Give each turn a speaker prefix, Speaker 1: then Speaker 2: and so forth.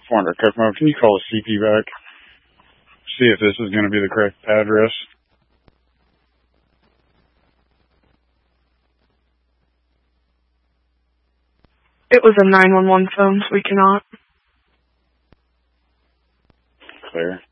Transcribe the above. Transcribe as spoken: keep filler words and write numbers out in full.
Speaker 1: four hundred Kokomo, can you call the C P back? See if this is going to be the correct address.
Speaker 2: It was a nine one one phone, so we cannot.
Speaker 1: Clear.